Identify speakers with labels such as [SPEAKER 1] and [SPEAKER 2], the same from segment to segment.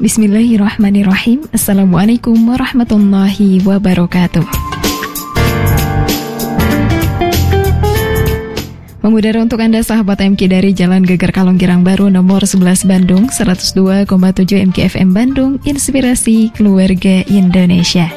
[SPEAKER 1] Bismillahirrahmanirrahim. Assalamualaikum warahmatullahi wabarakatuh. Mengudara untuk Anda sahabat MK dari Jalan Geger Kalong Girang Baru nomor 11 Bandung, 102,7 MKFM Bandung, Inspirasi Keluarga Indonesia.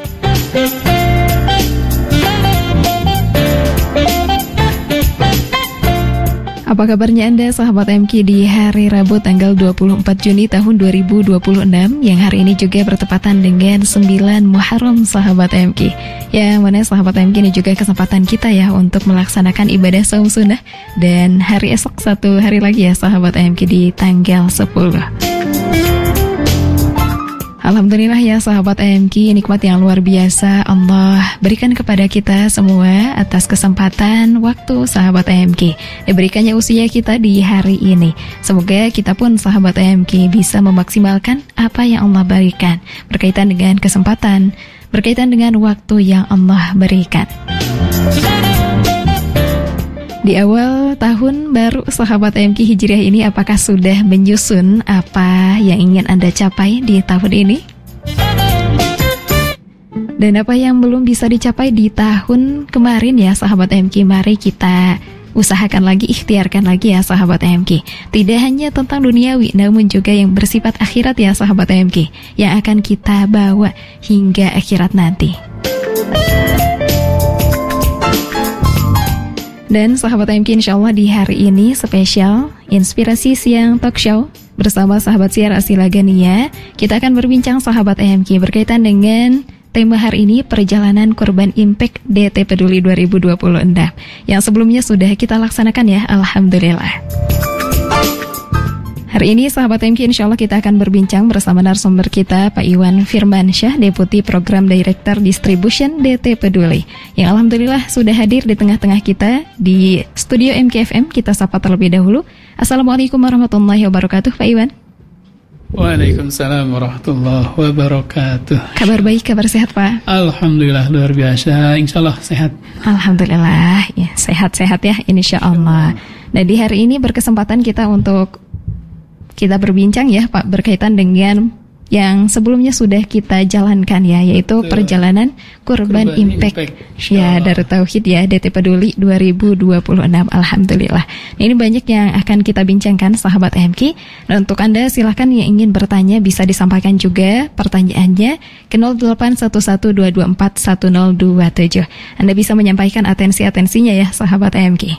[SPEAKER 1] Apa kabarnya Anda sahabat MK di hari Rabu tanggal 24 Juni tahun 2026 yang hari ini juga bertepatan dengan 9 Muharram sahabat MK. Yang mana sahabat MK ini juga kesempatan kita ya untuk melaksanakan ibadah saum sunnah, dan hari esok satu hari lagi ya sahabat MK di tanggal 10. Alhamdulillah ya sahabat AMK, nikmat yang luar biasa Allah berikan kepada kita semua atas kesempatan waktu sahabat AMK. Diberikannya usia kita di hari ini. Semoga kita pun sahabat AMK bisa memaksimalkan apa yang Allah berikan berkaitan dengan kesempatan, berkaitan dengan waktu yang Allah berikan. Di awal tahun baru sahabat AMK Hijriah ini, apakah sudah menyusun apa yang ingin Anda capai di tahun ini? Dan apa yang belum bisa dicapai di tahun kemarin ya sahabat AMK, mari kita usahakan lagi, ikhtiarkan lagi ya sahabat AMK. Tidak hanya tentang duniawi, namun juga yang bersifat akhirat ya sahabat AMK, yang akan kita bawa hingga akhirat nanti. Dan sahabat AMK, insya Allah di hari ini spesial Inspirasi Siang Talk Show bersama sahabat siar Asila Gania. Kita akan berbincang sahabat AMK berkaitan dengan tema hari ini, perjalanan Kurban Impact DT Peduli 2026 yang sebelumnya sudah kita laksanakan ya, Alhamdulillah. Hari ini sahabat MK, insya Allah kita akan berbincang bersama narasumber kita Pak Iwan Firmansyah, Deputi Program Director Distribution DT Peduli, yang Alhamdulillah sudah hadir di tengah-tengah kita di studio MKFM. Kita sapa terlebih dahulu. Assalamualaikum warahmatullahi wabarakatuh Pak Iwan.
[SPEAKER 2] Waalaikumsalam warahmatullahi wabarakatuh.
[SPEAKER 1] Kabar baik, kabar sehat Pak?
[SPEAKER 2] Alhamdulillah luar biasa, insya Allah sehat.
[SPEAKER 1] Alhamdulillah ya, sehat-sehat ya insya Allah. Nah di hari ini berkesempatan kita untuk kita berbincang ya Pak berkaitan dengan yang sebelumnya sudah kita jalankan ya, yaitu perjalanan Kurban Impact ya dari Tauhid ya DT Peduli 2026. Alhamdulillah. Nah, ini banyak yang akan kita bincangkan sahabat AMK. Dan untuk Anda silahkan yang ingin bertanya bisa disampaikan juga pertanyaannya ke 0812241027. Anda bisa menyampaikan atensi-atensinya ya sahabat AMK.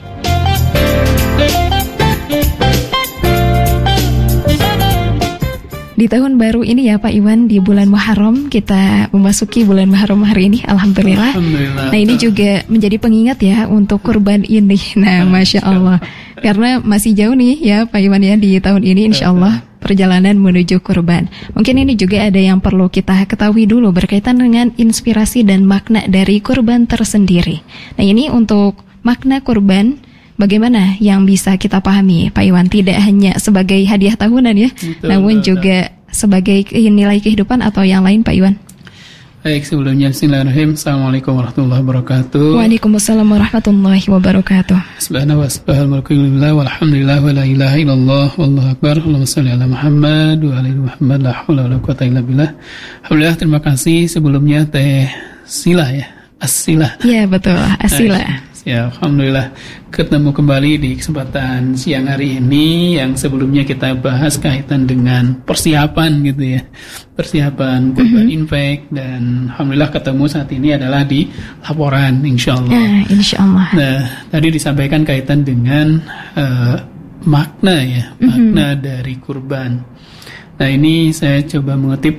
[SPEAKER 1] Di tahun baru ini ya Pak Iwan, di bulan Muharram, kita memasuki bulan Muharram hari ini, Alhamdulillah. Nah ini juga menjadi pengingat ya untuk kurban ini. Nah Masya Allah, karena masih jauh nih ya Pak Iwan ya di tahun ini insya Allah perjalanan menuju kurban. Mungkin ini juga ada yang perlu kita ketahui dulu berkaitan dengan inspirasi dan makna dari kurban tersendiri. Nah ini untuk makna kurban, bagaimana yang bisa kita pahami Pak Iwan, tidak hanya sebagai hadiah tahunan ya, namun juga sebagai nilai kehidupan atau yang lain Pak Iwan.
[SPEAKER 2] Baik, sebelumnya bismillahirrahmanirrahim. Assalamualaikum warahmatullahi wabarakatuh.
[SPEAKER 1] Waalaikumsalam warahmatullahi wabarakatuh.
[SPEAKER 2] Subhanahu wa ta'ala walhamdulillah wa la ilaha illallah wallahu akbar. Allahumma shalli ala Muhammad wa ala Muhammad, la haula wa la quwwata illa billah. Alhamdulillah, terima kasih sebelumnya Teh Sila ya, As-Sila.
[SPEAKER 1] Ya betul, As-Sila.
[SPEAKER 2] Ya, Alhamdulillah ketemu kembali di kesempatan siang hari ini yang sebelumnya kita bahas kaitan dengan persiapan gitu ya, persiapan Kurban Impact, dan Alhamdulillah ketemu saat ini adalah di laporan insyaallah. Insyaallah. Nah, tadi disampaikan kaitan dengan makna ya, makna dari kurban. Nah ini saya coba mengutip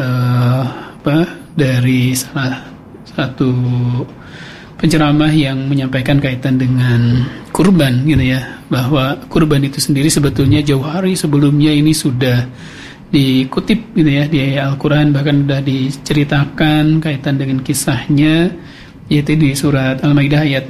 [SPEAKER 2] dari salah satu penceramah yang menyampaikan kaitan dengan kurban gitu ya, bahwa kurban itu sendiri sebetulnya jauh hari sebelumnya ini sudah dikutip gitu ya di Al-Quran, bahkan sudah diceritakan kaitan dengan kisahnya, yaitu di surat Al-Maidah ayat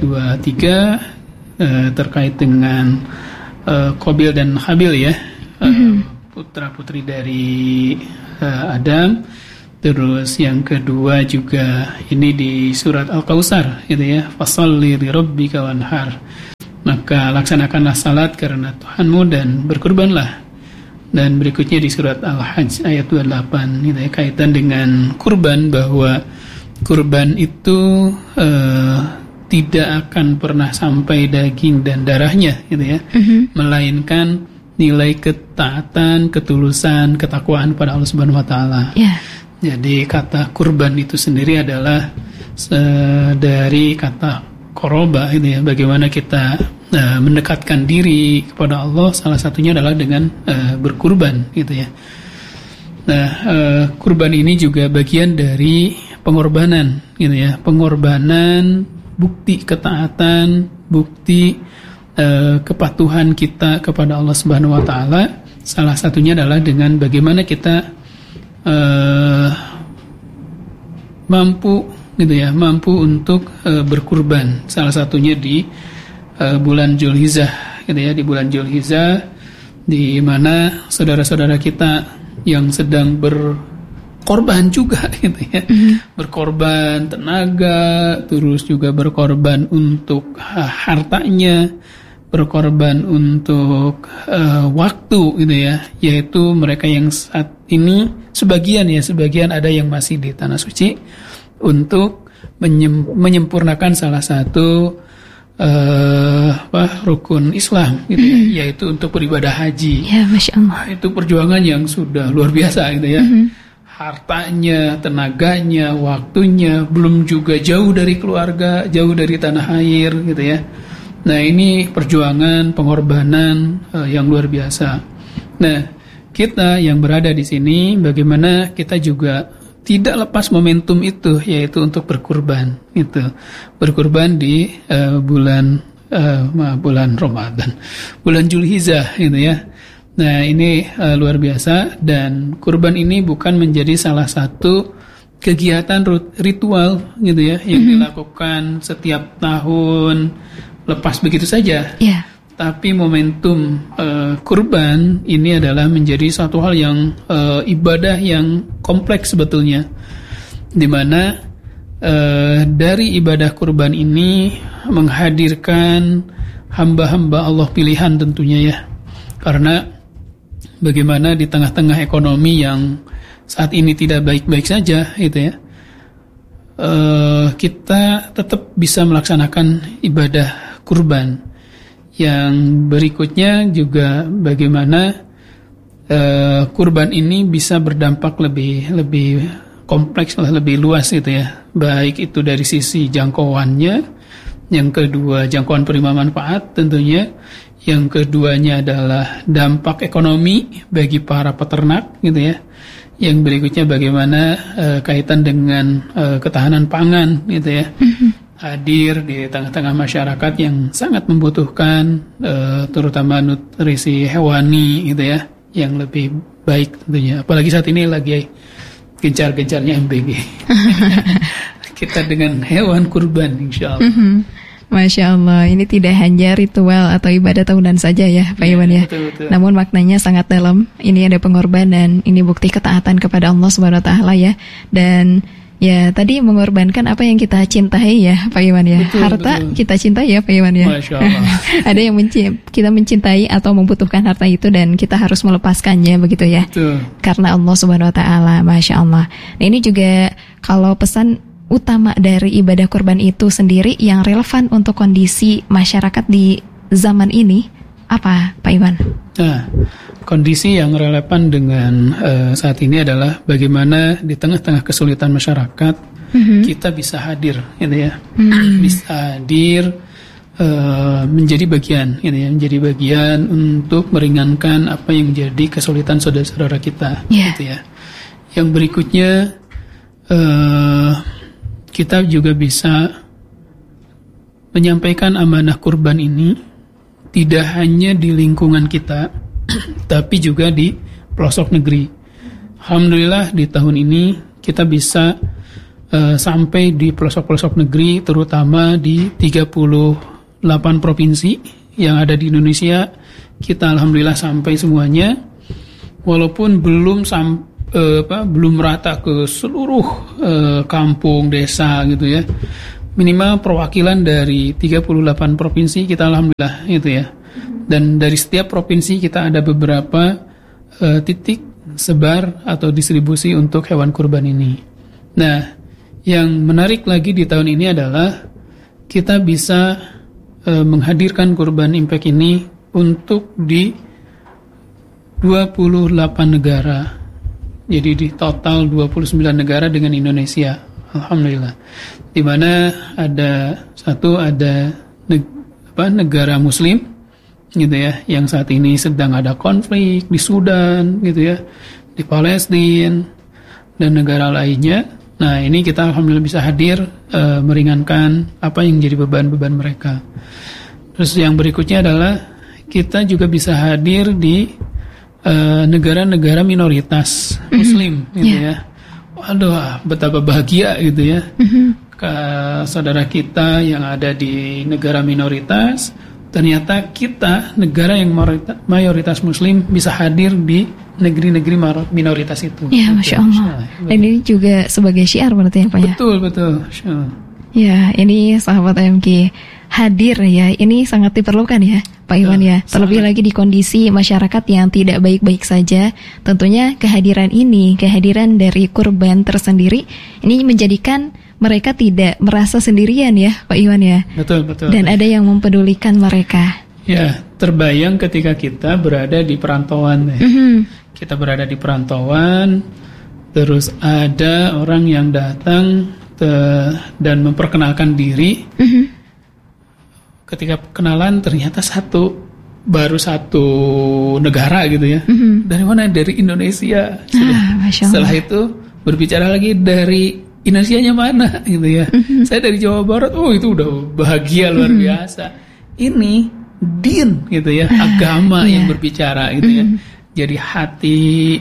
[SPEAKER 2] 23 terkait dengan Qabil dan Habil ya, putra-putri dari Adam. Terus yang kedua juga ini di surat Al-Kautsar gitu ya, fasholli lirabbika wanhar, maka laksanakanlah salat karena Tuhanmu dan berkurbanlah. Dan berikutnya di surat Al-Hajj ayat 28 gitu ya, kaitan dengan kurban, bahwa kurban itu tidak akan pernah sampai daging dan darahnya gitu ya, melainkan nilai ketaatan, ketulusan, ketakwaan pada Allah Subhanahu wa taala. Yeah. Jadi kata kurban itu sendiri adalah dari kata qoroba gitu ya, bagaimana kita mendekatkan diri kepada Allah, salah satunya adalah dengan berkurban gitu ya. Nah, kurban ini juga bagian dari pengorbanan gitu ya, pengorbanan, bukti ketaatan, bukti kepatuhan kita kepada Allah Subhanahu wa taala. Salah satunya adalah dengan bagaimana kita mampu gitu ya, mampu untuk berkurban. Salah satunya di bulan Dzulhijjah gitu ya, di bulan Dzulhijjah, di mana saudara-saudara kita yang sedang berkorban juga gitu ya, berkorban tenaga, terus juga berkorban untuk hartanya, berkorban untuk waktu gitu ya, yaitu mereka yang saat ini sebagian ada yang masih di tanah suci untuk menyempurnakan salah satu rukun Islam gitu ya, yaitu untuk beribadah haji. Ya, Masya Allah. Itu perjuangan yang sudah luar biasa gitu ya. Hartanya, tenaganya, waktunya, belum juga jauh dari keluarga, jauh dari tanah air gitu ya. Nah, ini perjuangan, pengorbanan yang luar biasa. Nah, kita yang berada di sini, bagaimana kita juga tidak lepas momentum itu, yaitu untuk berkurban. Itu berkurban di bulan Ramadan, bulan Dzulhijjah gitu ya. Nah, ini luar biasa, dan kurban ini bukan menjadi salah satu kegiatan ritual gitu ya, yang dilakukan setiap tahun lepas begitu saja. Yeah. Tapi momentum kurban ini adalah menjadi satu hal yang ibadah yang kompleks sebetulnya, di mana dari ibadah kurban ini menghadirkan hamba-hamba Allah pilihan tentunya ya, karena bagaimana di tengah-tengah ekonomi yang saat ini tidak baik-baik saja gitu ya, kita tetap bisa melaksanakan ibadah kurban. Yang berikutnya juga bagaimana kurban ini bisa berdampak lebih kompleks, lebih luas gitu ya, baik itu dari sisi jangkauannya, yang kedua jangkauan penerima manfaat tentunya, yang keduanya adalah dampak ekonomi bagi para peternak gitu ya, yang berikutnya bagaimana kaitan dengan ketahanan pangan gitu ya, hadir di tengah-tengah masyarakat yang sangat membutuhkan terutama nutrisi hewani gitu ya, yang lebih baik tentunya, apalagi saat ini lagi gencar-gencarnya MBG. Kita dengan hewan kurban insya Allah.
[SPEAKER 1] Masya Allah, ini tidak hanya ritual atau ibadah tahunan saja ya Pak Iwan ya, betul. Namun maknanya sangat dalam. Ini ada pengorbanan, ini bukti ketaatan kepada Allah Subhanahu wa taala ya. Dan ya tadi mengorbankan apa yang kita cintai ya Pak Iwan ya. Betul, harta betul. Kita cintai ya Pak Iwan ya. Masya Allah. Ada yang kita mencintai atau membutuhkan harta itu, dan kita harus melepaskannya begitu ya. Betul. Karena Allah Subhanahu wa taala. Masya Allah. Nah, ini juga kalau pesan utama dari ibadah kurban itu sendiri yang relevan untuk kondisi masyarakat di zaman ini apa Pak Iwan?
[SPEAKER 2] Nah, kondisi yang relevan dengan saat ini adalah bagaimana di tengah-tengah kesulitan masyarakat kita bisa hadir gitu ya, bisa hadir menjadi bagian gitu ya, menjadi bagian untuk meringankan apa yang menjadi kesulitan saudara-saudara kita gitu ya. Yang berikutnya kita juga bisa menyampaikan amanah kurban ini tidak hanya di lingkungan kita, tapi juga di pelosok negeri. Alhamdulillah di tahun ini kita bisa sampai di pelosok-pelosok negeri, terutama di 38 provinsi yang ada di Indonesia. Kita alhamdulillah sampai semuanya, walaupun belum merata ke seluruh kampung, desa gitu ya. Minimal perwakilan dari 38 provinsi kita alhamdulillah itu ya. Dan dari setiap provinsi kita ada beberapa titik sebar atau distribusi untuk hewan kurban ini. Nah, yang menarik lagi di tahun ini adalah kita bisa menghadirkan kurban impact ini untuk di 28 negara. Jadi di total 29 negara dengan Indonesia. Alhamdulillah. Di mana ada negara muslim gitu ya, yang saat ini sedang ada konflik di Sudan gitu ya, di Palestina dan negara lainnya. Nah, ini kita alhamdulillah bisa hadir meringankan apa yang jadi beban-beban mereka. Terus yang berikutnya adalah kita juga bisa hadir di negara-negara minoritas muslim gitu ya. Waduh, betapa bahagia gitu ya. Saudara kita yang ada di negara minoritas, ternyata kita negara yang mayoritas muslim bisa hadir di negeri-negeri minoritas itu.
[SPEAKER 1] Ya, Masya Allah. Dan ini juga sebagai syiar berarti ya Pak ya?
[SPEAKER 2] Betul.
[SPEAKER 1] Ya, ini sahabat AMG hadir ya, ini sangat diperlukan ya Pak Iwan ya. Terlebih lagi di kondisi masyarakat yang tidak baik-baik saja. Tentunya kehadiran dari kurban tersendiri ini menjadikan mereka tidak merasa sendirian ya Pak Iwan ya.
[SPEAKER 2] Betul.
[SPEAKER 1] Dan ada yang mempedulikan mereka.
[SPEAKER 2] Ya, terbayang ketika kita berada di perantauan ya. Kita berada di perantauan, terus ada orang yang datang dan memperkenalkan diri. Ketika kenalan ternyata baru satu negara gitu ya. Dari mana? Dari Indonesia. Setelah itu berbicara lagi dari Indonesianya mana gitu ya. Saya dari Jawa Barat. Oh, itu udah bahagia luar biasa. Ini din gitu ya, agama yang berbicara gitu ya. Jadi hati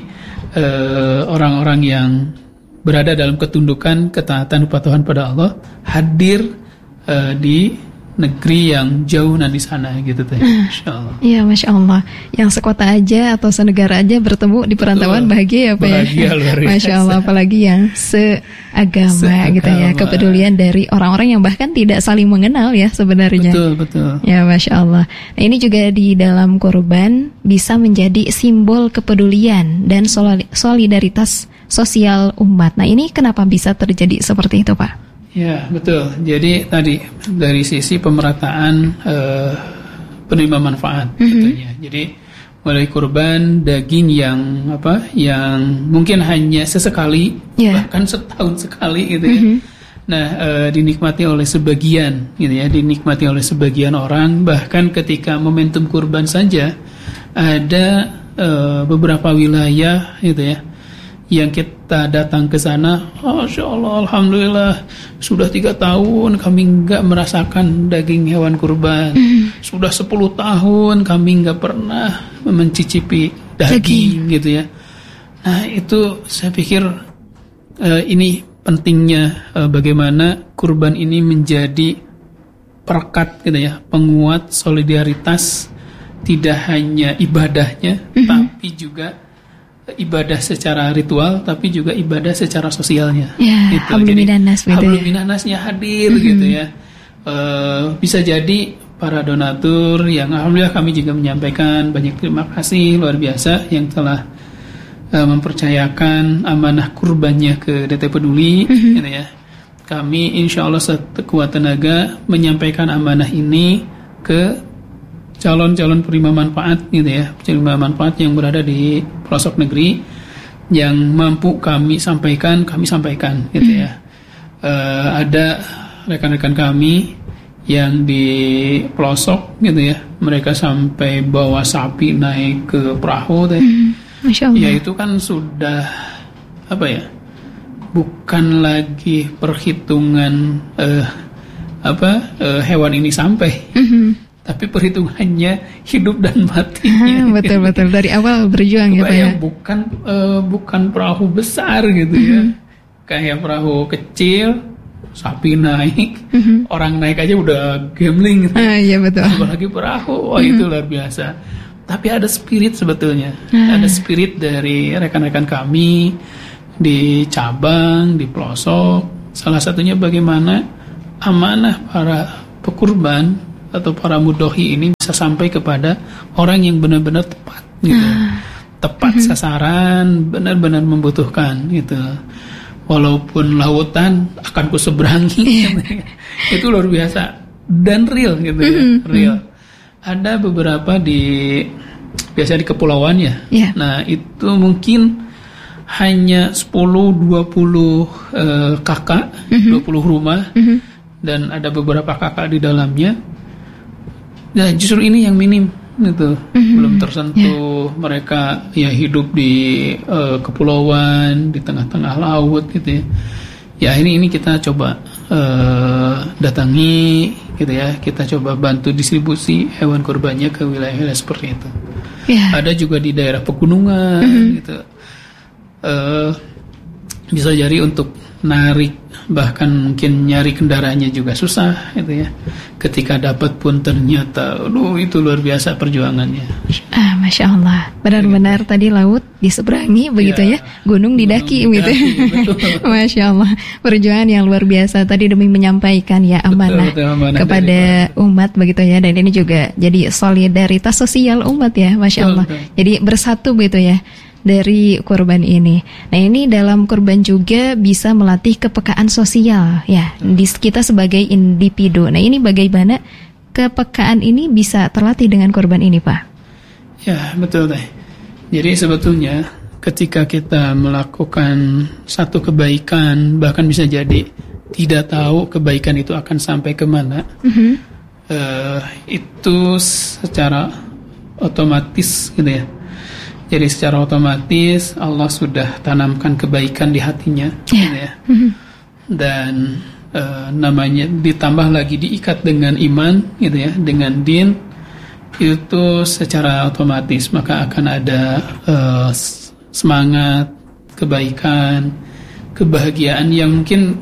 [SPEAKER 2] orang-orang yang berada dalam ketundukan, ketaatan, kepatuhan pada Allah hadir di negeri yang jauh di sana gitu teh. Insyaallah. Iya,
[SPEAKER 1] Masya Allah. Yang sekota aja atau senegara aja bertemu di perantauan bahagia ya Pak ya.
[SPEAKER 2] Bahagia luar biasa.
[SPEAKER 1] Masya Allah, apalagi yang seagama gitu ya. Kepedulian dari orang-orang yang bahkan tidak saling mengenal ya sebenarnya.
[SPEAKER 2] Betul.
[SPEAKER 1] Ya, Masya Allah. Nah, ini juga di dalam kurban bisa menjadi simbol kepedulian dan solidaritas sosial umat. Nah, ini kenapa bisa terjadi seperti itu Pak?
[SPEAKER 2] Ya, betul. Jadi tadi dari sisi pemerataan penerima manfaat tentunya. Jadi mulai kurban daging yang mungkin hanya sesekali, bahkan setahun sekali gitu ya. Nah, dinikmati oleh sebagian gitu ya, dinikmati oleh sebagian orang. Bahkan ketika momentum kurban saja ada beberapa wilayah gitu ya, yang kita datang ke sana, Masya Allah, Alhamdulillah, sudah 3 tahun kami nggak merasakan daging hewan kurban. Sudah 10 tahun kami nggak pernah mencicipi daging gitu ya. Nah, itu saya pikir ini pentingnya bagaimana kurban ini menjadi perekat gitu ya, penguat solidaritas, tidak hanya ibadahnya, tapi juga ibadah secara ritual, tapi juga ibadah secara sosialnya.
[SPEAKER 1] Ya,
[SPEAKER 2] gitu. Hablum minannasnya hadir gitu ya. Bisa jadi para donatur yang alhamdulillah kami juga menyampaikan banyak terima kasih luar biasa yang telah mempercayakan amanah kurbannya ke DT Peduli gitu ya. Kami insya Allah sekuat tenaga menyampaikan amanah ini ke calon-calon penerima manfaat gitu ya, penerima manfaat yang berada di pelosok negeri yang mampu kami sampaikan gitu ya. Ada rekan-rekan kami yang di pelosok gitu ya, mereka sampai bawa sapi naik ke perahu teh.
[SPEAKER 1] Masya Allah.
[SPEAKER 2] Ya itu kan sudah bukan lagi perhitungan hewan ini sampai. Tapi perhitungannya hidup dan matinya.
[SPEAKER 1] Betul dari awal berjuang gitu ya.
[SPEAKER 2] Bukan perahu besar gitu ya. Kayak perahu kecil, sapi naik, orang naik aja udah gambling gitu.
[SPEAKER 1] Iya betul.
[SPEAKER 2] Apalagi perahu, itu luar biasa. Tapi ada spirit sebetulnya. Ada spirit dari rekan-rekan kami di cabang, di pelosok. Salah satunya bagaimana amanah para pekurban atau para mudhohi ini bisa sampai kepada orang yang benar-benar tepat gitu. tepat sasaran, benar-benar membutuhkan gitu. Walaupun lautan akan kuseberangi, itu luar biasa dan real gitu ya, real. Ada beberapa biasa di kepulauan ya. Nah itu mungkin hanya 10-20 kakak, 20 rumah, dan ada beberapa kakak di dalamnya. Nah justru ini yang minim gitu, belum tersentuh. Mereka ya hidup di kepulauan di tengah-tengah laut gitu ya. Ya ini kita coba datangi gitu ya, kita coba bantu distribusi hewan kurbannya ke wilayah-wilayah seperti itu. Ada juga di daerah pegunungan gitu, bisa jadi untuk narik, bahkan mungkin nyari kendaraannya juga susah gitu ya. Ketika dapat pun ternyata itu luar biasa perjuangannya.
[SPEAKER 1] Masya Allah, benar-benar tadi laut diseberangi begitu ya, gunung didaki begitu. Masya Allah, perjuangan yang luar biasa tadi demi menyampaikan ya amanah, kepada umat begitu ya. Dan ini juga jadi solidaritas sosial umat ya, Masya Allah. Jadi bersatu begitu ya dari kurban ini. Nah ini dalam kurban juga bisa melatih kepekaan sosial ya di kita sebagai individu. Nah ini bagaimana kepekaan ini bisa terlatih dengan kurban ini Pak?
[SPEAKER 2] Ya betul deh. Jadi sebetulnya ketika kita melakukan satu kebaikan, bahkan bisa jadi tidak tahu kebaikan itu akan sampai kemana, itu secara otomatis gitu ya. Jadi secara otomatis Allah sudah tanamkan kebaikan di hatinya, gitu ya. Dan namanya ditambah lagi diikat dengan iman, gitu ya, dengan din, itu secara otomatis maka akan ada semangat, kebaikan, kebahagiaan yang mungkin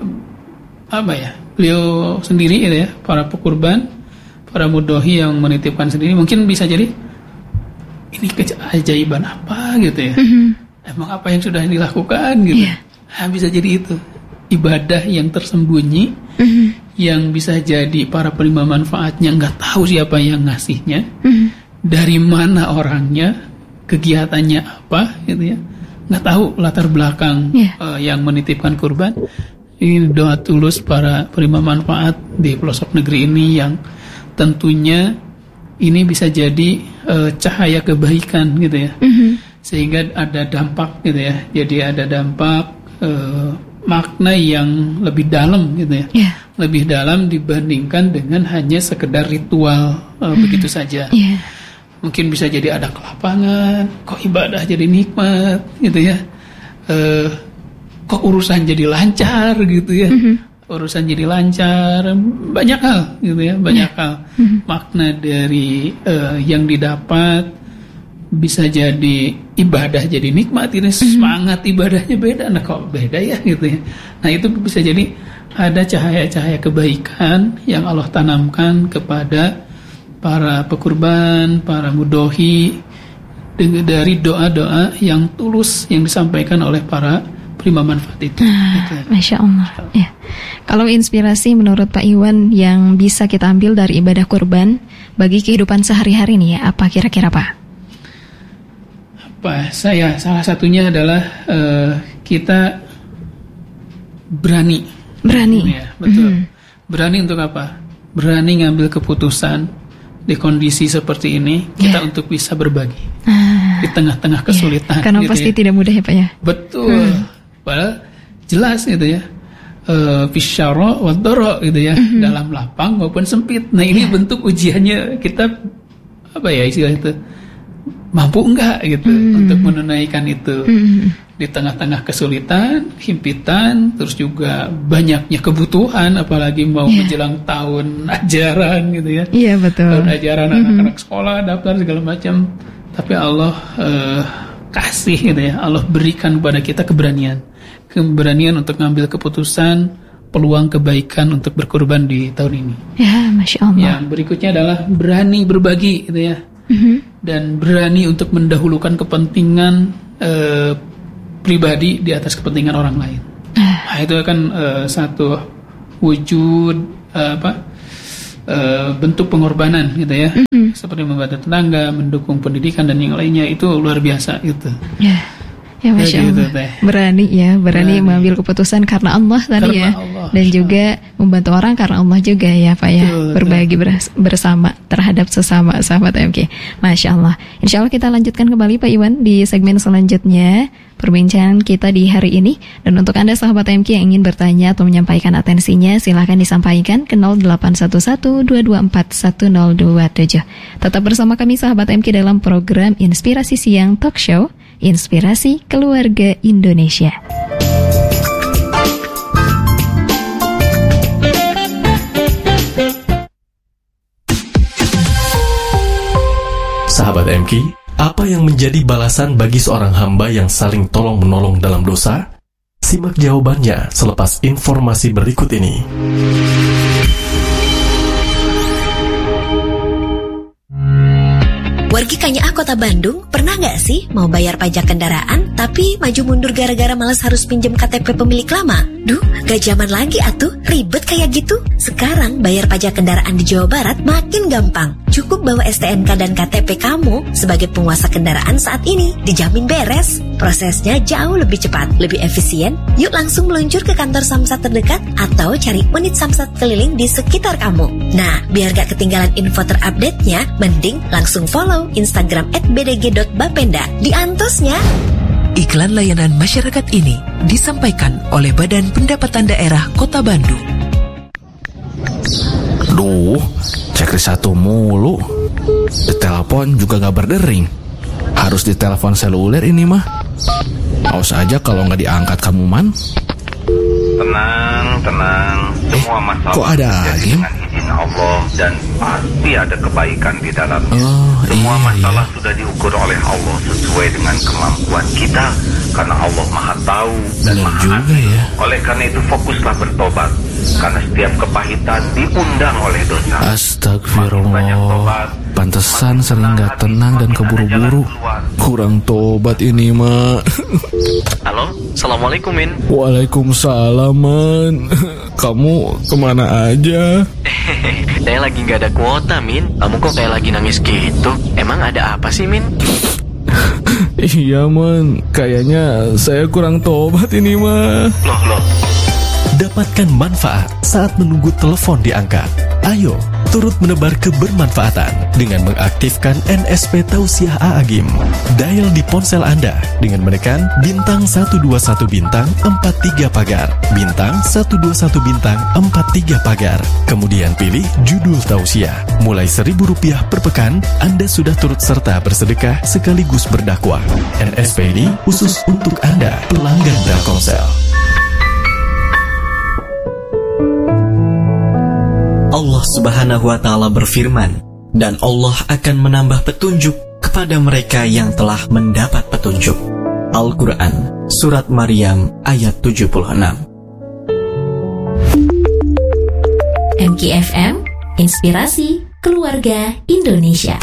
[SPEAKER 2] beliau sendiri, gitu ya, para pekurban, para mudhohi yang menitipkan sendiri mungkin bisa jadi ini keajaiban apa gitu ya. Emang apa yang sudah dilakukan gitu. Bisa jadi itu ibadah yang tersembunyi, yang bisa jadi para penerima manfaatnya nggak tahu siapa yang ngasihnya, dari mana orangnya, kegiatannya apa gitu ya, nggak tahu latar belakang yang menitipkan kurban. Ini doa tulus para penerima manfaat di pelosok negeri ini yang tentunya ini bisa jadi cahaya kebaikan gitu ya, sehingga ada dampak gitu ya. Jadi ada dampak makna yang lebih dalam gitu ya, lebih dalam dibandingkan dengan hanya sekedar ritual begitu saja. Mungkin bisa jadi ada kelapangan, kok ibadah jadi nikmat gitu ya, kok urusan jadi lancar gitu ya. Urusan jadi lancar, banyak hal gitu ya, banyak hal. Makna dari yang didapat bisa jadi ibadah jadi nikmat, ini semangat ibadahnya beda. Nah kok beda ya gitu ya. Nah itu bisa jadi ada cahaya-cahaya kebaikan yang Allah tanamkan kepada para pekurban, para mudhohi dari doa-doa yang tulus yang disampaikan oleh para prima manfaat itu.
[SPEAKER 1] Masya Allah. Ya. Kalau inspirasi menurut Pak Iwan yang bisa kita ambil dari ibadah kurban bagi kehidupan sehari-hari nih ya, apa kira-kira Pak? Salah satunya adalah kita berani. Ya, betul. Berani untuk apa? Berani ngambil keputusan di kondisi seperti ini, kita untuk bisa berbagi di tengah-tengah kesulitan. Karena gitu pasti tidak mudah ya Pak ya. Betul. Padahal jelas gitu ya. Fisyara wa dara gitu ya, dalam lapang maupun sempit. Nah ini bentuk ujiannya kita istilah itu, mampu enggak gitu untuk menunaikan itu di tengah-tengah kesulitan, himpitan, terus juga banyaknya kebutuhan, apalagi mau menjelang tahun ajaran gitu ya. Iya betul. Tahun ajaran anak-anak sekolah, daftar segala macam. Tapi Allah kasih gitu ya, Allah berikan kepada kita keberanian untuk mengambil keputusan, peluang kebaikan untuk berkorban di tahun ini. Ya, Masya Allah. Yang berikutnya adalah berani berbagi gitu ya, dan berani untuk mendahulukan kepentingan pribadi di atas kepentingan orang lain. Nah, itu kan satu wujud
[SPEAKER 2] bentuk pengorbanan gitu ya, seperti membantu tetangga, mendukung pendidikan dan yang lainnya, itu luar biasa gitu.
[SPEAKER 1] Ya Masya Allah, berani mengambil keputusan karena Allah tadi ya, Allah. Dan juga membantu orang karena Allah juga ya Pak ya, berbagi bersama terhadap sesama sahabat MK. Masya Allah. Insya Allah kita lanjutkan kembali Pak Iwan di segmen selanjutnya perbincangan kita di hari ini. Dan untuk Anda sahabat MK yang ingin bertanya atau menyampaikan atensinya, silahkan disampaikan ke 0811-224-1027. Tetap bersama kami sahabat MK dalam program Inspirasi Siang Talk Show, Inspirasi Keluarga Indonesia.
[SPEAKER 3] Sahabat MK, apa yang menjadi balasan bagi seorang hamba yang saling tolong-menolong dalam dosa? Simak jawabannya selepas informasi berikut ini.
[SPEAKER 4] Wargi Kanyaah Kota Bandung, pernah nggak sih mau bayar pajak kendaraan tapi maju mundur gara-gara malas harus pinjam KTP pemilik lama? Duh, gak zaman lagi atuh, ribet kayak gitu. Sekarang bayar pajak kendaraan di Jawa Barat makin gampang. Cukup bawa STNK dan KTP kamu sebagai penguasa kendaraan saat ini, dijamin beres. Prosesnya jauh lebih cepat, lebih efisien. Yuk langsung meluncur ke kantor Samsat terdekat atau cari unit Samsat keliling di sekitar kamu. Nah, biar gak ketinggalan info terupdate-nya, mending langsung follow Instagram @bdg.bapenda di antosnya.
[SPEAKER 5] Iklan layanan masyarakat ini disampaikan oleh Badan Pendapatan Daerah Kota Bandung.
[SPEAKER 6] Duh, checklist satu mulu. Ditelepon juga gak berdering. Harus ditelepon seluler ini mah. Awas aja kalau gak diangkat kamu man.
[SPEAKER 7] Tenang. Semua masalah
[SPEAKER 6] kok ada lagi?
[SPEAKER 7] Dengan izin Allah dan pasti ada kebaikan di dalamnya. Semua masalah sudah diukur oleh Allah sesuai dengan kemampuan kita, karena Allah Maha Tahu dan Maha Adil. Ya. Oleh karena itu fokuslah bertobat, karena setiap kepahitan diundang oleh dosa.
[SPEAKER 6] Astagfirullah. Pantesan sering gak tenang dan keburu-buru. Kurang tobat ini mak.
[SPEAKER 8] Halo, Assalamualaikum Min.
[SPEAKER 6] Waalaikumsalam man. Kamu kemana aja?
[SPEAKER 8] Saya lagi gak ada kuota Min. Kamu kok kayak lagi nangis gitu? Emang ada apa sih Min?
[SPEAKER 6] Iya man, kayaknya saya kurang tobat ini mah.
[SPEAKER 8] Loh.
[SPEAKER 3] Dapatkan manfaat saat menunggu telepon diangkat. Ayo, turut menebar kebermanfaatan dengan mengaktifkan NSP Tausiah A'agim. Dial di ponsel Anda dengan menekan bintang 121 bintang 43 pagar, bintang 121 bintang 43 pagar. Kemudian pilih judul Tausiah. Mulai Rp1.000 per pekan, Anda sudah turut serta bersedekah sekaligus berdakwah. NSP ini khusus untuk Anda, pelanggan Telkomsel.
[SPEAKER 9] Allah Subhanahu wa Ta'ala berfirman, dan Allah akan menambah petunjuk kepada mereka yang telah mendapat petunjuk. Al-Quran, Surat Maryam, ayat 76.
[SPEAKER 4] MKFM, Inspirasi Keluarga Indonesia.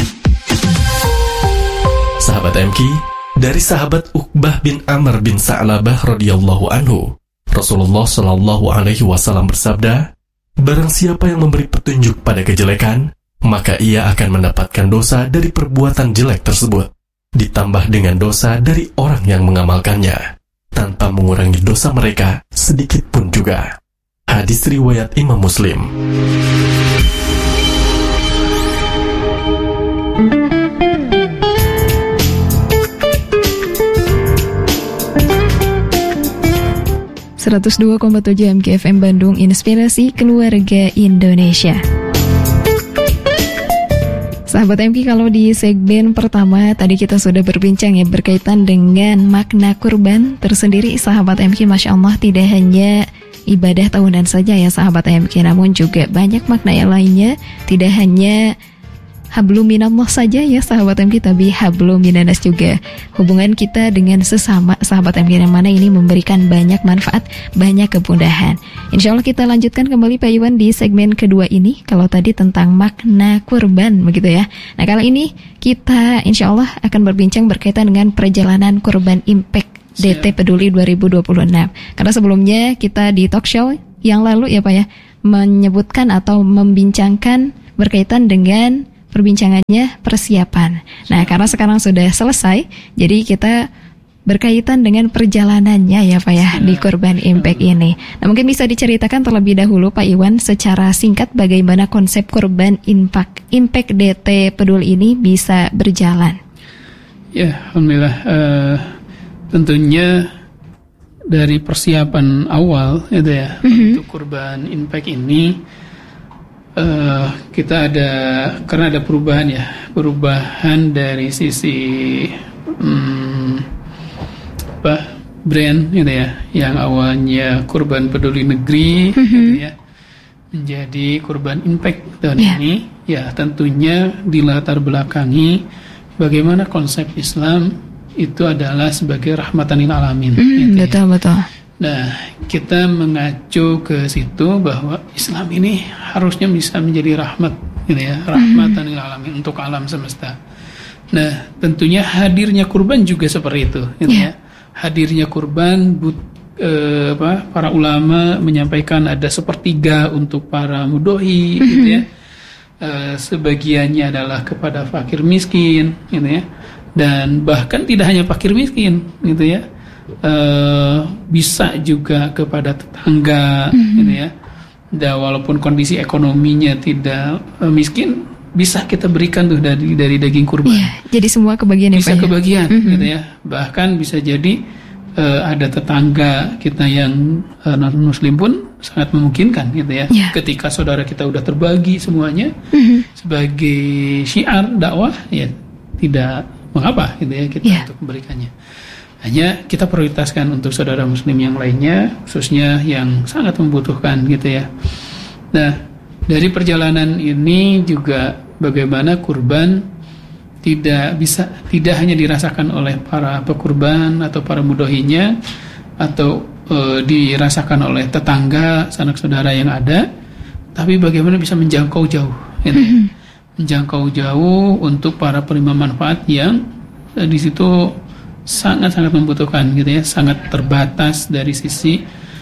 [SPEAKER 3] Sahabat MK, dari sahabat Uqbah bin Amr bin Sa'labah radhiyallahu anhu, Rasulullah Shallallahu alaihi wasallam bersabda, barang siapa yang memberi petunjuk pada kejelekan, maka ia akan mendapatkan dosa dari perbuatan jelek tersebut, ditambah dengan dosa dari orang yang mengamalkannya, tanpa mengurangi dosa mereka sedikit pun juga. Hadis riwayat Imam Muslim.
[SPEAKER 1] MKFM Bandung, Inspirasi Keluarga Indonesia. Sahabat MK, kalau di segmen pertama tadi kita sudah berbincang ya berkaitan dengan makna kurban tersendiri. Sahabat MK, Masya Allah, tidak hanya ibadah tahunan saja ya sahabat MK, namun juga banyak makna yang lainnya. Tidak hanya hablum minallah saja ya sahabat MK, tapi hablum minanas juga. Hubungan kita dengan sesama sahabat MK yang mana ini memberikan banyak manfaat, banyak kemudahan. Insya Allah kita lanjutkan kembali Pak Iwan di segmen kedua ini. Kalau tadi tentang makna kurban begitu ya. Nah kali ini kita insya Allah akan berbincang berkaitan dengan perjalanan kurban Impact DT Peduli 2026. Karena sebelumnya kita di talk show yang lalu ya Pak ya menyebutkan atau membincangkan berkaitan dengan perbincangannya persiapan. Nah, karena sekarang sudah selesai, jadi kita berkaitan dengan perjalanannya ya Pak ya di Kurban Impact ini. Nah, mungkin bisa diceritakan terlebih dahulu Pak Iwan secara singkat bagaimana konsep Kurban Impact DT Peduli ini bisa berjalan.
[SPEAKER 2] Ya, alhamdulillah. Tentunya dari persiapan awal itu ya untuk Kurban Impact ini kita karena ada perubahan dari sisi brand gitu ya, yang awalnya Kurban Peduli Negeri gitu ya, menjadi Kurban Impact tahun ini ya, tentunya dilatar belakangi bagaimana konsep Islam itu adalah sebagai rahmatan lil alamin. Gitu
[SPEAKER 1] betul.
[SPEAKER 2] Nah, kita mengacu ke situ bahwa Islam ini harusnya bisa menjadi rahmat gitu ya, rahmatan lil alamin untuk alam semesta. Nah, tentunya hadirnya kurban juga seperti itu gitu ya. Hadirnya kurban para ulama menyampaikan ada sepertiga untuk para mudhohi gitu ya. Sebagiannya adalah kepada fakir miskin gitu ya. Dan bahkan tidak hanya fakir miskin gitu ya. Bisa juga kepada tetangga gitu ya. Dan walaupun kondisi ekonominya tidak miskin, bisa kita berikan tuh dari daging kurban.
[SPEAKER 1] Jadi semua kebagian ya Pak.
[SPEAKER 2] Bisa kebagian gitu ya. Bahkan bisa jadi ada tetangga kita yang non muslim pun sangat memungkinkan gitu ya. Ketika saudara kita udah terbagi semuanya sebagai syiar dakwah, ya tidak mengapa gitu ya kita untuk memberikannya. Hanya kita prioritaskan untuk saudara muslim yang lainnya, khususnya yang sangat membutuhkan gitu ya. Nah, dari perjalanan ini juga bagaimana kurban tidak hanya dirasakan oleh para pekurban atau para mudhohinya, atau dirasakan oleh tetangga, sanak saudara yang ada, tapi bagaimana bisa menjangkau jauh gitu ya. Menjangkau jauh untuk para penerima manfaat yang di situ sangat-sangat membutuhkan gitu ya, sangat terbatas dari sisi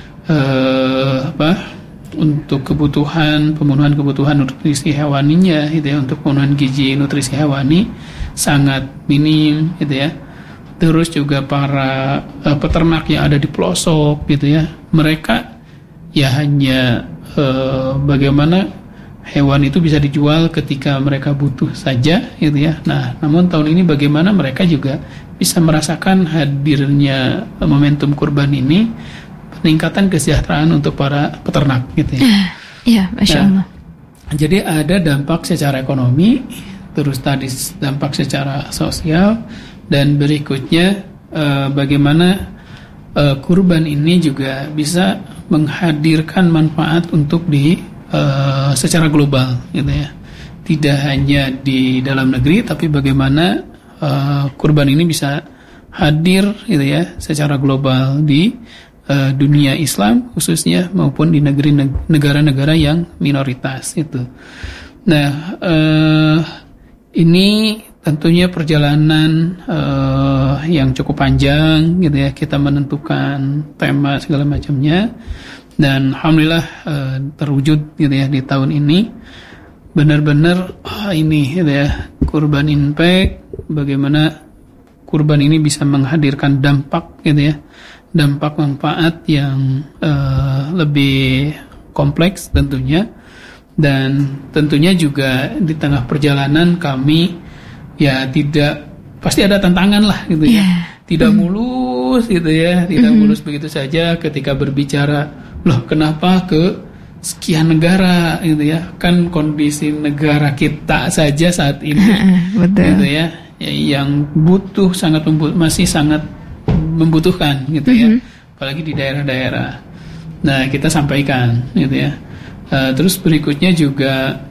[SPEAKER 2] untuk pemenuhan kebutuhan nutrisi hewaninya gitu ya, untuk pemenuhan gizi nutrisi hewani sangat minim gitu ya. Terus juga para peternak yang ada di pelosok gitu ya, mereka ya hanya bagaimana hewan itu bisa dijual ketika mereka butuh saja gitu ya. Nah, namun tahun ini bagaimana mereka juga bisa merasakan hadirnya momentum kurban ini, peningkatan kesejahteraan untuk para peternak gitu ya.
[SPEAKER 1] Iya, Masya Allah.
[SPEAKER 2] Jadi ada dampak secara ekonomi, terus tadi dampak secara sosial, dan berikutnya bagaimana kurban ini juga bisa menghadirkan manfaat untuk secara global gitu ya. Tidak hanya di dalam negeri, tapi bagaimana kurban ini bisa hadir gitu ya secara global di dunia Islam khususnya, maupun di negara-negara yang minoritas itu. Nah, ini tentunya perjalanan yang cukup panjang gitu ya, kita menentukan tema segala macamnya, dan alhamdulillah terwujud gitu ya di tahun ini. Benar-benar ini gitu ya, Kurban Impact, bagaimana kurban ini bisa menghadirkan dampak gitu ya, dampak manfaat yang lebih kompleks tentunya. Dan tentunya juga di tengah perjalanan kami ya pasti ada tantangan lah gitu ya. Tidak mulus gitu ya, tidak mulus begitu saja ketika berbicara, loh kenapa ke sekian negara gitu ya, kan kondisi negara kita saja saat ini gitu ya, yang masih sangat membutuhkan gitu ya, apalagi di daerah-daerah. Nah, kita sampaikan gitu ya. Terus berikutnya juga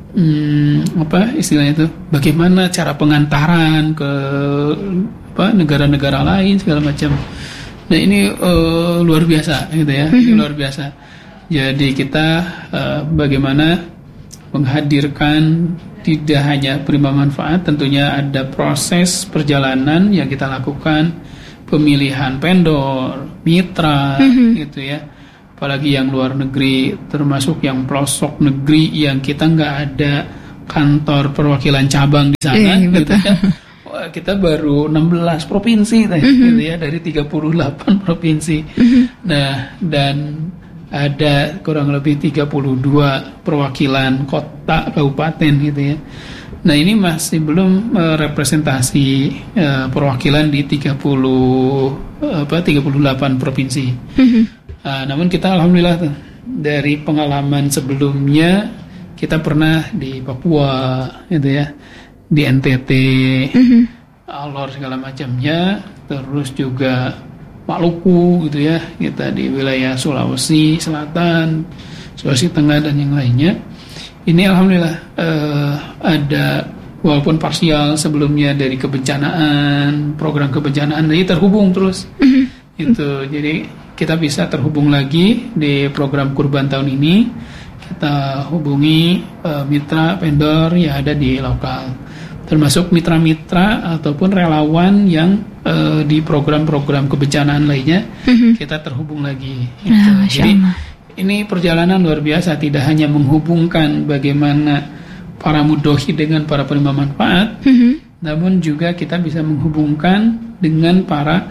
[SPEAKER 2] istilahnya itu, bagaimana cara pengantaran ke negara-negara lain segala macam. Nah, ini luar biasa gitu ya, ini luar biasa. Jadi kita bagaimana menghadirkan tidak hanya penerima manfaat, tentunya ada proses perjalanan yang kita lakukan, pemilihan vendor, mitra gitu ya, apalagi yang luar negeri, termasuk yang pelosok negeri yang kita nggak ada kantor perwakilan cabang di sana, gitu kan. Wah, kita baru 16 provinsi, gitu ya, dari 38 provinsi. Nah, dan ada kurang lebih 32 perwakilan kota, kabupaten, gitu ya. Nah, ini masih belum representasi perwakilan di 38 provinsi. Namun kita alhamdulillah tuh, dari pengalaman sebelumnya kita pernah di Papua, gitu ya, di NTT, Alor segala macamnya, terus juga Maluku, gitu ya, kita di wilayah Sulawesi Selatan, Sulawesi Tengah dan yang lainnya. Ini alhamdulillah ada, walaupun parsial sebelumnya dari kebencanaan, program kebencanaan, jadi terhubung terus. Itu jadi kita bisa terhubung lagi di program kurban tahun ini. Kita hubungi mitra vendor yang ada di lokal, termasuk mitra-mitra ataupun relawan yang di program-program kebencanaan lainnya, kita terhubung lagi. Jadi ini perjalanan luar biasa, tidak hanya menghubungkan bagaimana para mudhohi dengan para penerima manfaat, namun juga kita bisa menghubungkan dengan para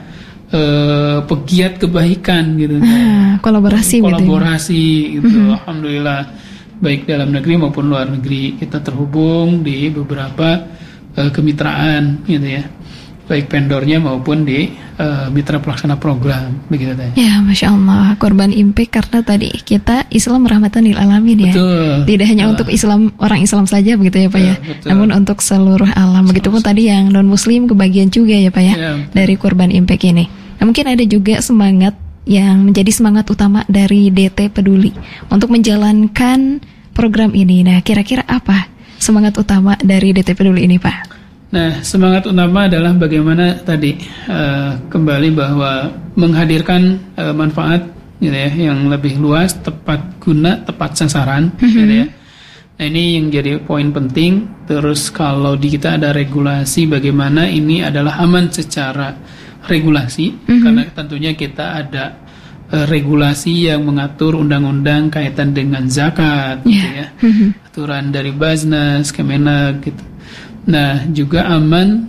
[SPEAKER 2] pegiat kebaikan, gitu.
[SPEAKER 1] Kolaborasi
[SPEAKER 2] gitu. Alhamdulillah, baik dalam negeri maupun luar negeri kita terhubung di beberapa kemitraan, gitu ya, baik vendornya maupun di mitra pelaksana program, begitu tadi.
[SPEAKER 1] Ya, Masya Allah, Kurban Impact, karena tadi kita Islam rahmatan lil alamin, ya. Betul. Tidak hanya untuk Islam, orang Islam saja, begitu ya Pak, ya. Betul. Namun untuk seluruh alam. Begitupun tadi yang non Muslim kebagian juga ya Pak, ya, dari Kurban Impact ini. Nah, mungkin ada juga semangat yang menjadi semangat utama dari DT Peduli untuk menjalankan program ini. Nah, kira-kira apa semangat utama dari DT Peduli ini, Pak?
[SPEAKER 2] Nah, semangat utama adalah bagaimana tadi kembali bahwa menghadirkan manfaat, gitu ya, yang lebih luas, tepat guna, tepat sasaran, gitu ya. Nah, ini yang jadi poin penting. Terus kalau di kita ada regulasi, bagaimana ini adalah aman secara regulasi, karena tentunya kita ada regulasi yang mengatur undang-undang kaitan dengan zakat, gitu ya, aturan dari Baznas, Kemenak, gitu. Nah, juga aman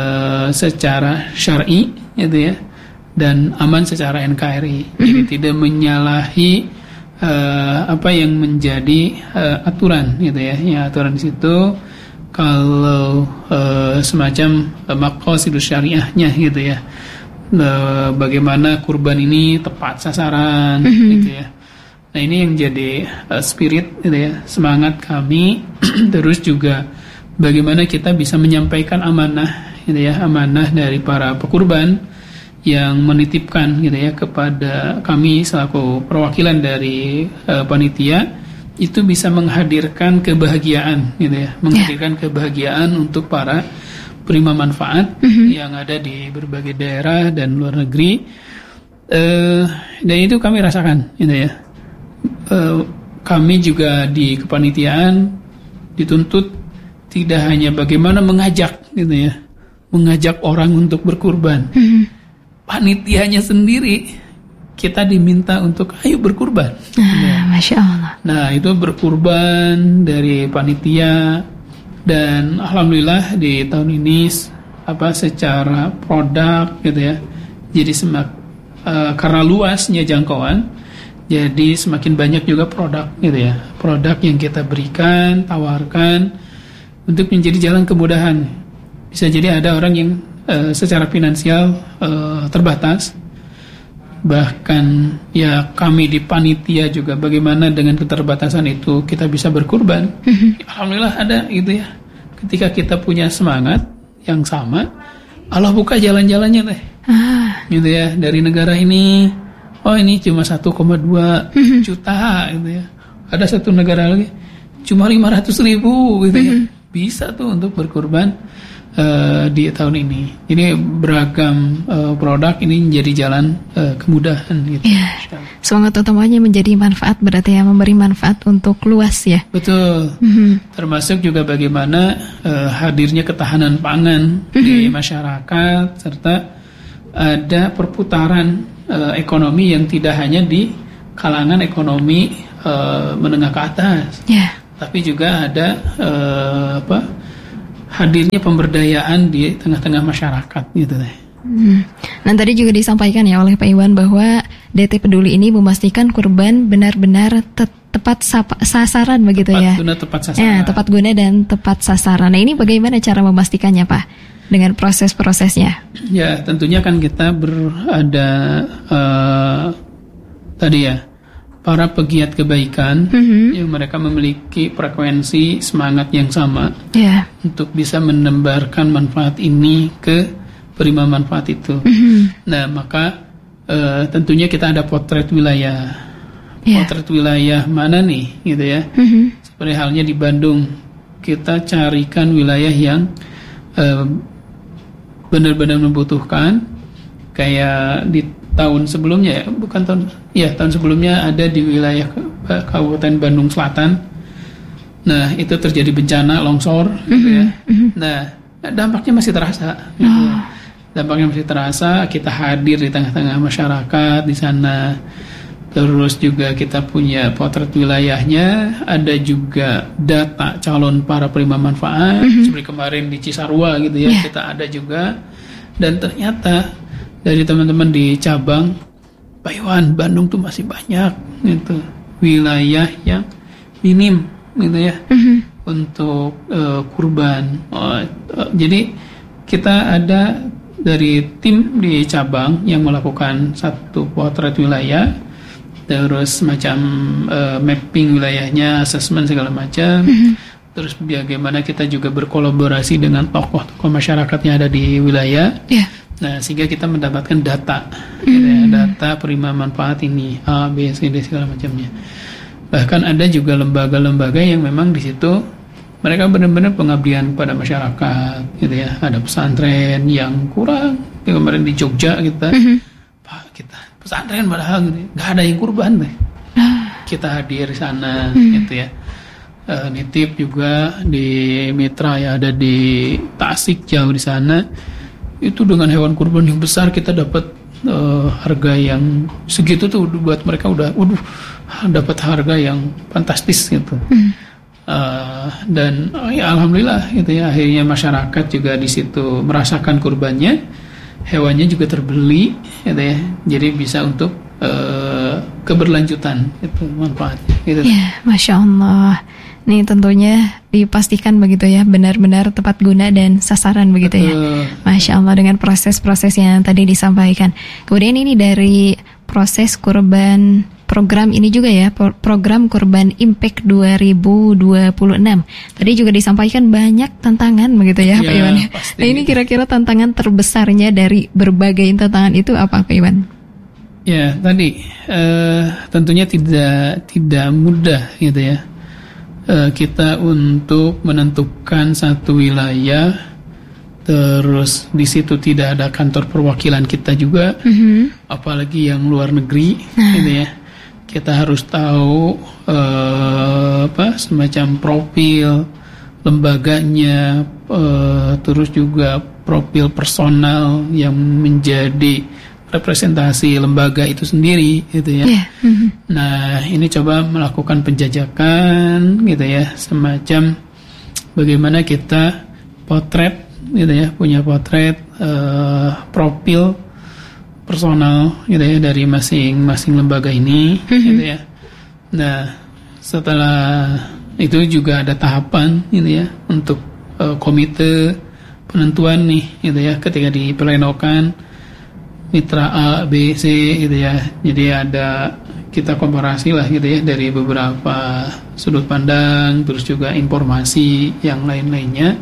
[SPEAKER 2] secara syar'i, gitu ya, dan aman secara NKRI. Jadi tidak menyalahi apa yang menjadi aturan, gitu ya. Yang aturan di situ kalau semacam maqasidus syariahnya, gitu ya, bagaimana kurban ini tepat sasaran, gitu ya. Nah, ini yang jadi spirit, gitu ya, semangat kami. Terus juga bagaimana kita bisa menyampaikan amanah, gitu ya, amanah dari para pekurban yang menitipkan, gitu ya, kepada kami selaku perwakilan dari panitia, itu bisa menghadirkan kebahagiaan, gitu ya, menghadirkan kebahagiaan untuk para penerima manfaat yang ada di berbagai daerah dan luar negeri. Dan itu kami rasakan, gitu ya. Kami juga di kepanitiaan dituntut tidak hanya bagaimana mengajak, gitu ya, mengajak orang untuk berkurban. Panitianya sendiri kita diminta untuk ayo berkurban.
[SPEAKER 1] Masya Allah.
[SPEAKER 2] Nah, itu berkurban dari panitia. Dan alhamdulillah di tahun ini secara produk, gitu ya, jadi karena luasnya jangkauan, jadi semakin banyak juga produk, gitu ya, produk yang kita berikan, tawarkan untuk menjadi jalan kemudahan. Bisa jadi ada orang yang secara finansial terbatas, bahkan ya kami di panitia juga bagaimana dengan keterbatasan itu kita bisa berkurban. Alhamdulillah ada, gitu ya. Ketika kita punya semangat yang sama, Allah buka jalan-jalannya deh, gitu ya. Dari negara ini, oh ini cuma 1,2 juta, gitu ya. Ada satu negara lagi cuma 500.000, gitu ya. Bisa tuh untuk berkurban di tahun ini. Ini beragam produk ini menjadi jalan kemudahan, gitu.
[SPEAKER 1] Ya, semangat utamanya menjadi manfaat, berarti ya, memberi manfaat untuk luas, ya.
[SPEAKER 2] Betul. Termasuk juga bagaimana hadirnya ketahanan pangan di masyarakat, serta ada perputaran ekonomi yang tidak hanya di kalangan ekonomi menengah ke atas, tapi juga ada hadirnya pemberdayaan di tengah-tengah masyarakat gitu deh.
[SPEAKER 1] Nah tadi juga disampaikan ya oleh Pak Iwan bahwa DT Peduli ini memastikan kurban benar-benar tepat sasaran begitu ya.
[SPEAKER 2] Tepat sasaran.
[SPEAKER 1] Tepat guna dan tepat sasaran. Nah ini bagaimana cara memastikannya Pak? Dengan proses-prosesnya?
[SPEAKER 2] Ya tentunya kan kita berada tadi ya para pegiat kebaikan yang mereka memiliki frekuensi semangat yang sama untuk bisa menebarkan manfaat ini ke penerima manfaat itu. Nah maka tentunya kita ada potret wilayah. Potret wilayah mana nih gitu ya. Seperti halnya di Bandung, kita carikan wilayah yang benar-benar membutuhkan. Kayak di tahun sebelumnya tahun sebelumnya ada di wilayah Kabupaten Bandung Selatan. Nah itu terjadi bencana longsor gitu ya. Nah dampaknya masih terasa gitu. Dampaknya masih terasa, kita hadir di tengah-tengah masyarakat di sana. Terus juga kita punya potret wilayahnya, ada juga data calon para penerima manfaat, seperti kemarin di Cisarua gitu ya, kita ada juga. Dan ternyata dari teman-teman di cabang, Pak Iwan, Bandung tuh masih banyak gitu wilayah yang minim gitu ya untuk kurban. Jadi kita ada dari tim di cabang yang melakukan satu potret wilayah, terus macam mapping wilayahnya, assessment segala macam. Terus bagaimana kita juga berkolaborasi dengan tokoh-tokoh masyarakat yang ada di wilayah. Nah sehingga kita mendapatkan data, gitu ya, data penerima manfaat ini A, B, C, D segala macamnya. Bahkan ada juga lembaga-lembaga yang memang di situ mereka benar-benar pengabdian kepada masyarakat, gitu ya. Ada pesantren yang kurang. Kemarin di Jogja kita, Pak, kita pesantren padahal nggak ada yang kurban deh. Kita hadir di sana, gitu ya. Nitip juga di Mitra ya, ada di Tasik jauh di sana. Itu dengan hewan kurban yang besar kita dapat harga yang segitu tuh buat mereka udah, dapat harga yang fantastis gitu. Dan ya alhamdulillah gitu ya, akhirnya masyarakat juga di situ merasakan kurbannya, hewannya juga terbeli gitu ya, jadi bisa untuk keberlanjutan itu manfaatnya gitu.
[SPEAKER 1] Ya, Masya Allah. Nih tentunya dipastikan begitu ya, benar-benar tepat guna dan sasaran begitu ya. Masya Allah, dengan proses-proses yang tadi disampaikan. Kemudian ini dari proses kurban program ini juga ya, program Kurban Impact 2026. Tadi juga disampaikan banyak tantangan begitu ya, Pak Iwan. Nah ini kira-kira tantangan terbesarnya dari berbagai tantangan itu apa, Pak Iwan?
[SPEAKER 2] Ya tadi tentunya tidak mudah gitu ya. Kita untuk menentukan satu wilayah, terus di situ tidak ada kantor perwakilan kita juga, apalagi yang luar negeri, gitu ya. Kita harus tahu semacam profil lembaganya, terus juga profil personal yang menjadi representasi lembaga itu sendiri gitu ya. Nah ini coba melakukan penjajakan gitu ya, semacam bagaimana kita potret gitu ya, punya potret profil personal gitu ya dari masing-masing lembaga ini gitu ya. Nah setelah itu juga ada tahapan gitu ya untuk komite penentuan nih gitu ya, ketika diplenokan mitra A, B, C gitu ya. Jadi ada, kita komparasi lah gitu ya dari beberapa sudut pandang, terus juga informasi yang lain-lainnya.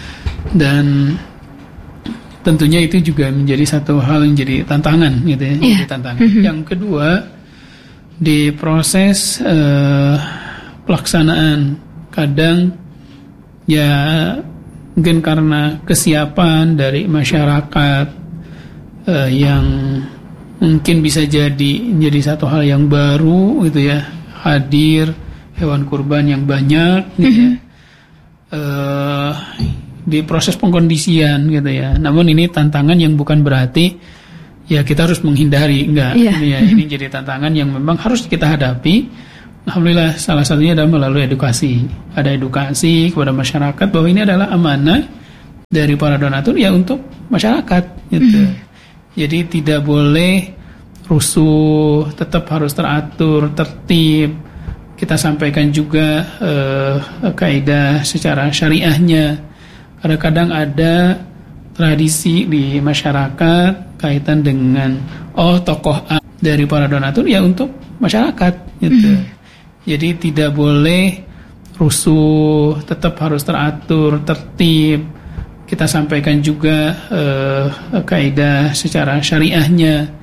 [SPEAKER 2] Dan tentunya itu juga menjadi satu hal yang jadi tantangan gitu ya, jadi tantangan. Yang kedua, di proses pelaksanaan kadang ya mungkin karena kesiapan dari masyarakat yang mungkin bisa jadi satu hal yang baru gitu ya, hadir hewan kurban yang banyak gitu ya, di proses pengkondisian gitu ya. Namun ini tantangan yang bukan berarti ya kita harus menghindari. Ini jadi tantangan yang memang harus kita hadapi. Alhamdulillah salah satunya adalah melalui edukasi. Ada edukasi kepada masyarakat bahwa ini adalah amanah dari para donatur ya untuk masyarakat gitu. Jadi tidak boleh rusuh, tetap harus teratur, tertib. Kita sampaikan juga kaidah secara syariahnya. Kadang-kadang ada tradisi di masyarakat kaitan dengan tokoh A dari para donatur ya untuk masyarakat gitu. Jadi tidak boleh rusuh, tetap harus teratur, tertib. Kita sampaikan juga kaidah secara syariahnya.